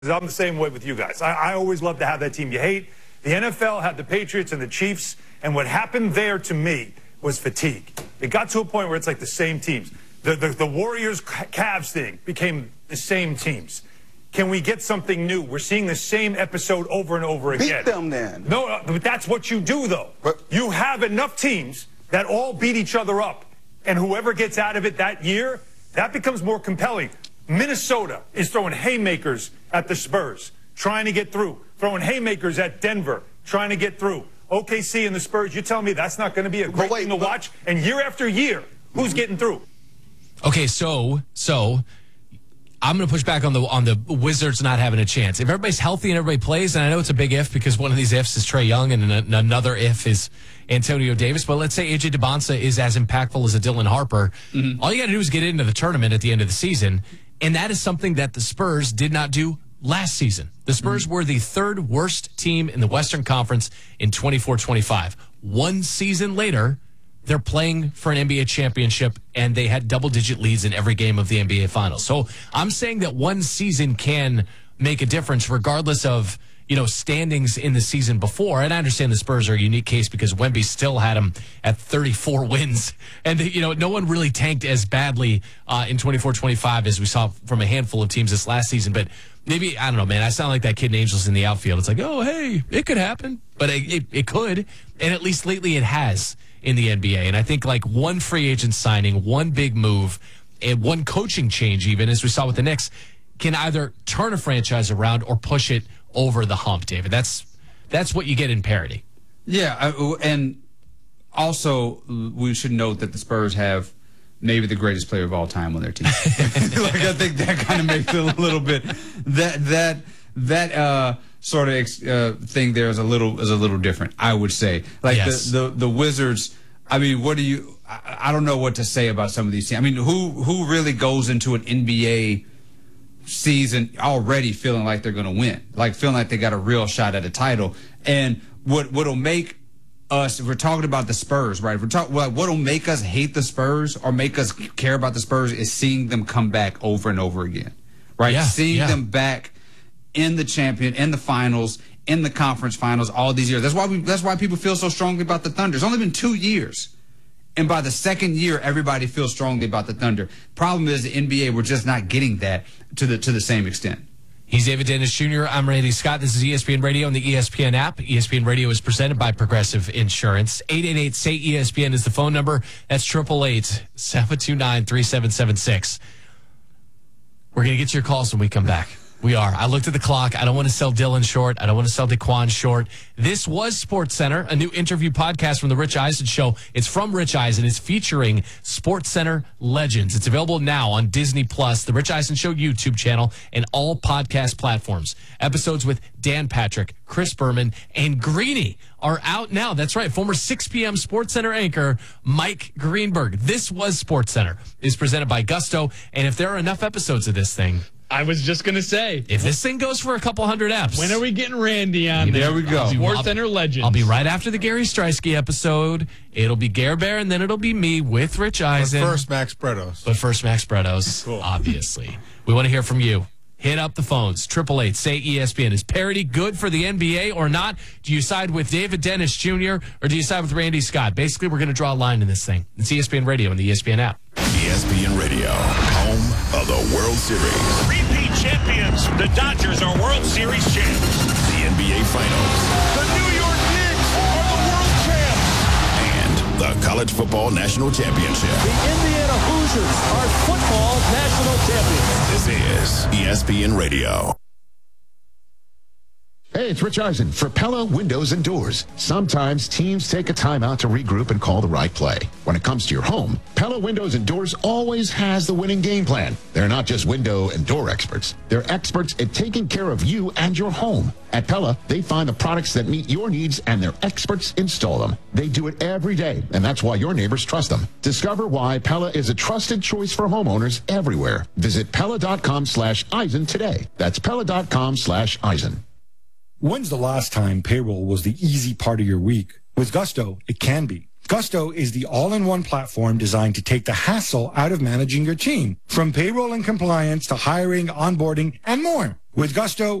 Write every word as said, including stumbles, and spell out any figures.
I'm the same way with you guys. I, I always love to have that team you hate. The N F L had the Patriots and the Chiefs, and what happened there to me was fatigue. It got to a point where it's like the same teams. The, the, the Warriors-Cavs thing became the same teams. Can we get something new? We're seeing the same episode over and over again. Beat them then. No, no, but that's what you do, though. But you have enough teams that all beat each other up, and whoever gets out of it that year, that becomes more compelling. Minnesota is throwing haymakers at the Spurs, trying to get through. Throwing haymakers at Denver, trying to get through. O K C and the Spurs, you tell me that's not going to be a great wait, thing to but, watch? And year after year, who's mm-hmm. getting through? Okay, so, so... I'm going to push back on the on the Wizards not having a chance. If everybody's healthy and everybody plays, and I know it's a big if because one of these ifs is Trae Young and an, another if is Antonio Davis, but let's say A J DeBonsa is as impactful as a Dylan Harper. Mm-hmm. All you got to do is get into the tournament at the end of the season, and that is something that the Spurs did not do last season. The Spurs mm-hmm. were the third worst team in the Western Conference in twenty-four twenty-five. One season later, they're playing for an N B A championship, and they had double-digit leads in every game of the N B A Finals. So I'm saying that one season can make a difference regardless of, you know, standings in the season before. And I understand the Spurs are a unique case because Wemby still had them at thirty-four wins. And, you know, no one really tanked as badly uh, in twenty-four twenty-five as we saw from a handful of teams this last season. But maybe, I don't know, man, I sound like that kid in Angels in the outfield. It's like, oh, hey, it could happen. But it, it, it could. And at least lately it has in the N B A. And I think like one free agent signing, one big move, and one coaching change even, as we saw with the Knicks, can either turn a franchise around or push it over the hump, David. That's that's what you get in parity. Yeah, I, and also we should note that the Spurs have maybe the greatest player of all time on their team. Like I think that kind of makes it a little bit that that that uh sort of uh, thing there is a little is a little different, I would say. Like yes. the, the the Wizards, I mean, what do you I, I don't know what to say about some of these teams. I mean, who who really goes into an N B A season already feeling like they're going to win, like feeling like they got a real shot at a title? And what what'll make us, if we're talking about the Spurs, right? If we're talking, like, what'll make us hate the Spurs or make us care about the Spurs is seeing them come back over and over again, right? Yeah, seeing yeah. them back in the champion, in the finals, in the conference finals, all these years. That's why we. That's why people feel so strongly about the Thunder. It's only been two years, and by the second year, everybody feels strongly about the Thunder. Problem is, the N B A, we're just not getting that to the to the same extent. He's David Dennis Junior I'm Randy Scott. This is E S P N Radio and the E S P N app. E S P N Radio is presented by Progressive Insurance. eight eight eight, S A Y, E S P N is the phone number. That's eight eight eight, seven two nine, three seven seven six. We're going to get to your calls when we come back. We are. I looked at the clock. I don't want to sell Dylan short. I don't want to sell Daquan short. This was SportsCenter, a new interview podcast from the Rich Eisen Show. It's from Rich Eisen. It's featuring SportsCenter legends. It's available now on Disney Plus, the Rich Eisen Show YouTube channel, and all podcast platforms. Episodes with Dan Patrick, Chris Berman, and Greeny are out now. That's right. Former six p.m. SportsCenter anchor Mike Greenberg. This was SportsCenter. It's presented by Gusto. And if there are enough episodes of this thing, I was just going to say. If this thing goes for a couple hundred eps. When are we getting Randy on there? There we go. SportsCenter legends. I'll be right after the Gary Streisky episode. It'll be Gare Bear, and then it'll be me with Rich Eisen. But first, Max Bredos. But first, Max Bredos, cool. Obviously. We want to hear from you. Hit up the phones. eight eight eight, S A Y, E S P N. Is parity good for the N B A or not? Do you side with David Dennis Junior or do you side with Randy Scott? Basically, we're going to draw a line in this thing. It's E S P N Radio and the E S P N app. E S P N Radio, home of the World Series. Repeat champions. The Dodgers are World Series champs. The N B A Finals. The New York Knicks are the world champs. And the College Football National Championship. The Indiana Hoosiers are football national champions. This is E S P N Radio. Hey, it's Rich Eisen for Pella Windows and Doors. Sometimes teams take a timeout to regroup and call the right play. When it comes to your home, Pella Windows and Doors always has the winning game plan. They're not just window and door experts. They're experts at taking care of you and your home. At Pella, they find the products that meet your needs and their experts install them. They do it every day, and that's why your neighbors trust them. Discover why Pella is a trusted choice for homeowners everywhere. Visit Pella.com slash Eisen today. That's Pella.com slash Eisen. When's the last time payroll was the easy part of your week? With Gusto, it can be. Gusto is the all-in-one platform designed to take the hassle out of managing your team. From payroll and compliance to hiring, onboarding, and more. With Gusto,